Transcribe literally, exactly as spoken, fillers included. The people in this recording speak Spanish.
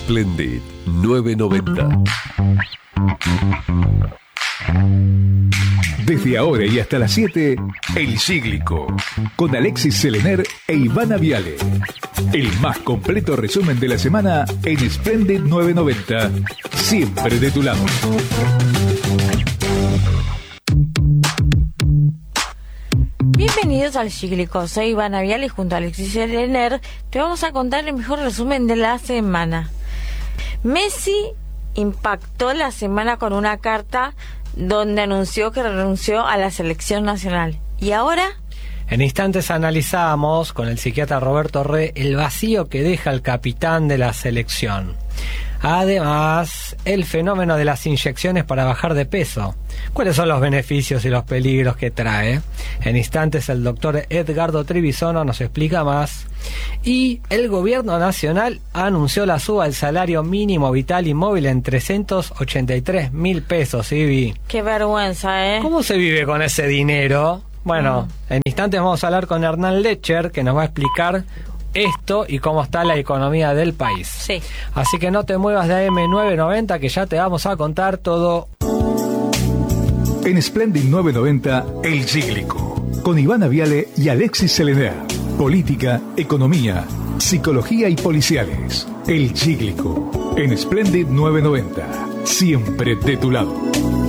Splendid novecientos noventa. Desde ahora y hasta las siete, El Cíglico, con Alexis Selener e Ivana Viale. El más completo resumen de la semana en Splendid novecientos noventa. Siempre de tu lado. Bienvenidos al Cíglico, soy Ivana Viale y junto a Alexis Selener te vamos a contar el mejor resumen de la semana. Messi impactó la semana con una carta donde anunció que renunció a la selección nacional. ¿Y ahora? En instantes analizamos con el psiquiatra Roberto Re el vacío que deja el capitán de la selección. Además, el fenómeno de las inyecciones para bajar de peso. ¿Cuáles son los beneficios y los peligros que trae? En instantes el doctor Edgardo Trivisono nos explica más. Y el gobierno nacional anunció la suba del salario mínimo vital y móvil en trescientos ochenta y tres mil pesos, Ivi. Qué vergüenza, ¿eh? ¿Cómo se vive con ese dinero? Bueno, mm. en instantes vamos a hablar con Hernán Lecher, que nos va a explicar esto y cómo está la economía del país. Sí. Así que no te muevas de A M novecientos noventa, que ya te vamos a contar todo. En Splendid novecientos noventa, El Cíglico, con Ivana Viale y Alexis Selener. Política, economía, psicología y policiales. El Cíglico, en Splendid novecientos noventa. Siempre de tu lado.